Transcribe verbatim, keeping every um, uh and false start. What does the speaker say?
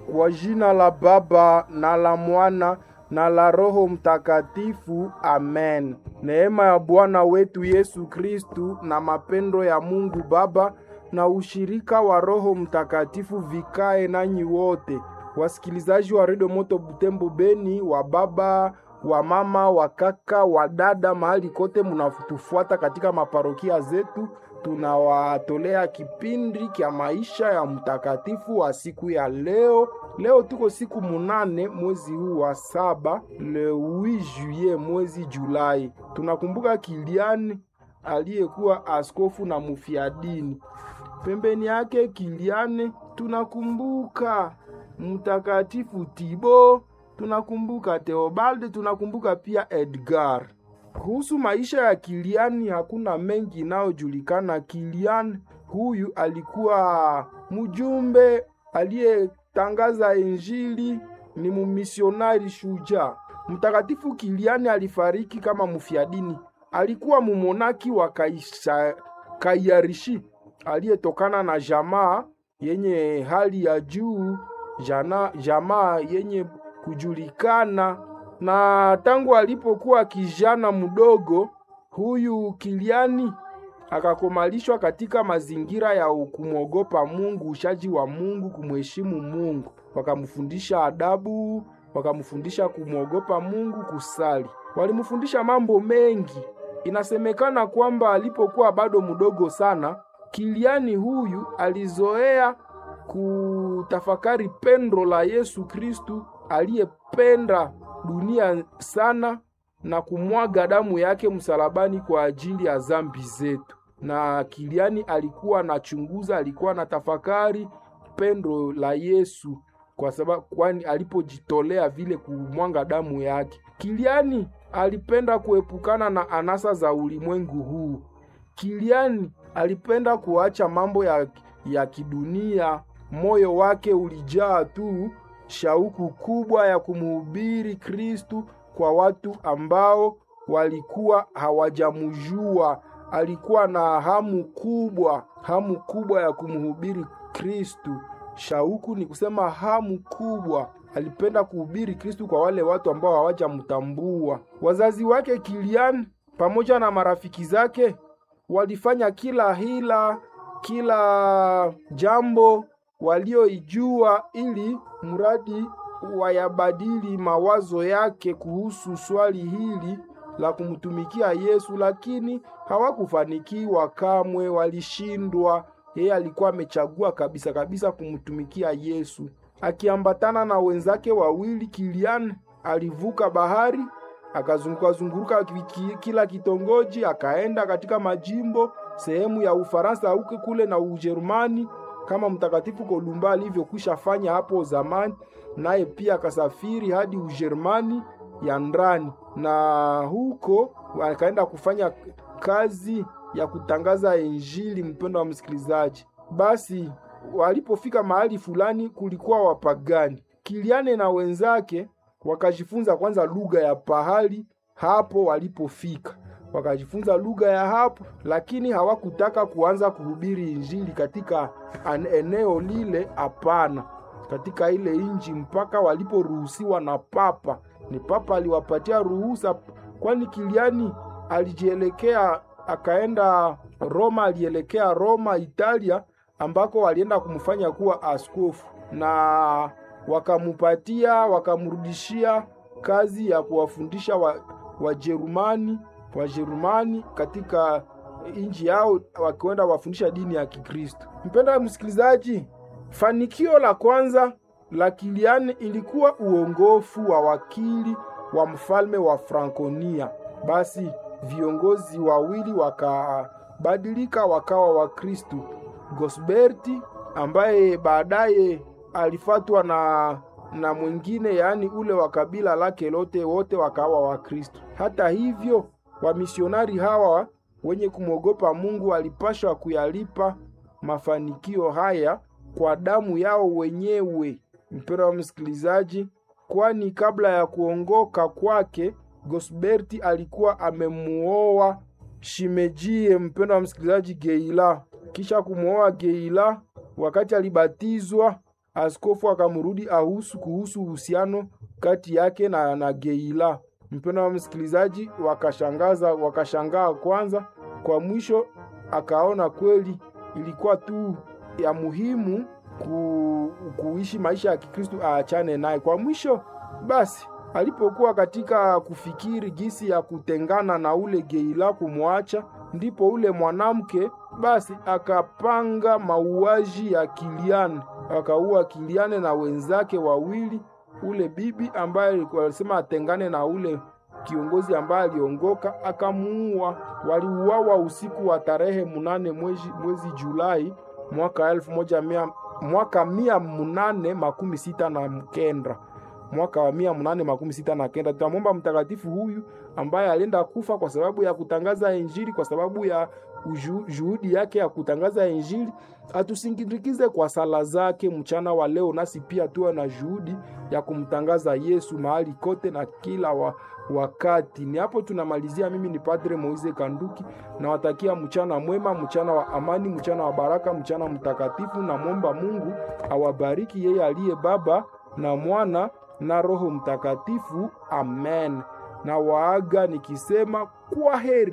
Kwa jina la Baba na la Mwana na la Roho Mtakatifu, amen. Neema ya Bwana wetu Yesu Kristu na mapendo ya Mungu Baba na ushirika wa Roho Mtakatifu vikae nanyi wote. Wasikilizaji wa Radio Moto Butembo Beni, wa baba, wa mama, wa kaka, wa dada, mahali kote mnatufuata katika maparokia zetu, tunawatolea kipindi kia maisha ya mtakatifu wa siku ya leo. Leo tuko siku munane mwezi huu wa saba, le huit juillet mwezi Julai. Tunakumbuka Kiliani aliyekuwa askofu na mufiadini. Pembeni yake Kiliani tunakumbuka mtakatifu Thibaut, tunakumbuka Theobald, tunakumbuka pia Edgar. Kuhusu maisha ya Kiliani hakuna mengi inayojulikana. Kiliani huyu alikuwa mjumbe aliyetangaza Injili, ni mumisionari shujaa. Mtakatifu Kiliani alifariki kama mfiadini. Alikuwa mumonaki wa Kaisa, Kayarishi aliyetokana na jamaa yenye hali ya juu, jana jamaa yenye kujulikana. Na tangu alipokuwa kijana mdogo, huyu Kiliani akakomalishwa katika mazingira ya kumwogopa Mungu, ushaji wa Mungu, kumheshimu Mungu. Wakamfundisha adabu, wakamfundisha kumwogopa Mungu, kusali. Walimfundisha mambo mengi. Inasemekana kwamba alipokuwa bado mdogo sana, Kiliani huyu alizoea kutafakari pendo la Yesu Kristu aliyependa dunia sana na kumwaga damu yake msalabani kwa ajili ya zambi zetu. Na Kiliani alikuwa anachunguza, alikuwa na tafakari pendo la Yesu, kwa sababu kwani alipojitolea vile kumwaga damu yake. Kiliani alipenda kuepukana na anasa za ulimwengu huu. Kiliani alipenda kuacha mambo ya, ya kidunia. Moyo wake ulijaa tu shauku kubwa ya kumhubiri Kristu kwa watu ambao walikuwa hawajamjua. Alikuwa na hamu kubwa, hamu kubwa ya kumhubiri Kristu. Shauku ni kusema hamu kubwa. Alipenda kuhubiri Kristu kwa wale watu ambao hawajamtambua. Wazazi wake Kiliani pamoja na marafiki zake walifanya kila hila, kila jambo walioijua ili mradi wayabadili mawazo yake kuhusu swali hili la kumtumikia Yesu, lakini hawakufanikiwa kamwe, walishindwa. Yeye alikuwa amechagua kabisa kabisa kumtumikia Yesu. Akiambatana na wenzake wawili, Kiliani alivuka bahari, akazunguka zunguruka kila kitongoji, akaenda katika majimbo, sehemu ya Ufaransa huko kule na Ujerumani, kama mtakatifu Kolumba alivyokwisha fanya hapo zamani. Naye pia akasafiri hadi Ujerumani ya ndani, na huko akaenda kufanya kazi ya kutangaza Injili. Mpendo wa msikilizaji, basi walipofika mahali fulani kulikuwa wapagani. Kiliani na wenzake wakajifunza kwanza lugha ya pahali hapo walipofika. Wakajifunza lugha ya hapo, lakini hawakutaka kuanza kuhubiri Injili katika eneo lile, hapana, katika ile inji, mpaka waliporuhusiwa na papa. Ni papa aliwapatia ruhusa, kwani Kiliani alijielekea akaenda Roma, alielekea Roma Italia, ambako walienda kumfanya kuwa askofu, na wakamupatia wakamrudishia kazi ya kuwafundisha wa Wajerumani Wajerumani katika inji yao, wakienda wafundisha dini ya Kikristo. Mpenda msikilizaji, fanikio la kwanza la Kiliani ilikuwa uongofu wa wakili wa mfalme wa Frankonia. Basi viongozi wawili wakabadilika wakawa wa Kristo. Gosberti ambaye baadaye alifatwa na na mwingine, yaani ule wa kabila lake lote, wote wakawa wa Kristo. Hata hivyo, wamisionari hawa wenye kumwogopa Mungu walipashwa kuyalipa mafanikio haya kwa damu yao wenyewe. Mpendwa wa msikilizaji, kwani kabla ya kuongoka kwake Gosberti alikuwa amemuoa shimejie, mpendwa wa msikilizaji, Geila. Kisha kumuoa Geila, wakati alibatizwa askofu akamrudi ahusu kuhusu uhusiano kati yake na, na Geila. Mpendwa wa msikilizaji, wakashangaza wakashangaa kwanza, kwa mwisho akaona kweli ilikuwa tu ya muhimu ku, kuishi maisha ya Kikristo, aachane naye. Kwa mwisho basi alipokuwa katika kufikiri gisi ya kutengana na ule Geila, kumwacha, ndipo ule mwanamke basi akapanga mauaji ya Kiliane, akaua Kiliane na wenzake wawili. Ule bibi ambaye alisema atengane na ule kiongozi ambaye aliongoka akamuua. Waliuawa usiku wa tarehe munane mwezi, mwezi Julai mwaka elfu moja mia, mwaka mia munane makumi sita na kenda mwaka wa mia munane makumi sita na kenda. Tutamwomba mtakatifu huyu ambaye alienda kufa kwa sababu ya kutangaza Injili, kwa sababu ya uju, juhudi yake ya kutangaza Injili, atusindikize kwa sala zake mchana wa leo, nasi pia tuwe na juhudi ya kumtangaza Yesu mahali kote na kila wa, wakati. Ni hapo tunamalizia. Mimi ni Padre Moise Kanduki, nawatakia mchana mwema, mchana wa amani, mchana wa baraka, mchana mtakatifu. Na muomba Mungu awabariki, yeye aliye Baba na Mwana na Roho Mtakatifu. Amen. Na waaga nikisema kwa heri.